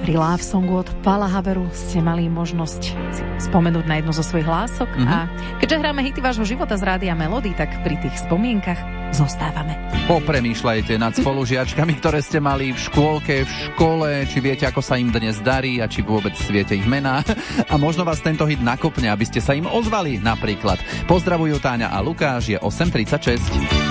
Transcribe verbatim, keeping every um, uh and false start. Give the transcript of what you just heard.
Pri Love Songu od Pála Haberu ste mali možnosť si spomenúť na jednu zo svojich hlások. Mm-hmm. A keďže hráme hity vášho života z Rádia Melody, tak pri tých spomienkach zostávame. Popremýšľajte nad spolužiačkami, ktoré ste mali v škôlke, v škole, či viete, ako sa im dnes darí a či vôbec viete ich mená. A možno vás tento hit nakopne, aby ste sa im ozvali napríklad. Pozdravujú Táňa a Lukáš, je osem tridsaťšesť.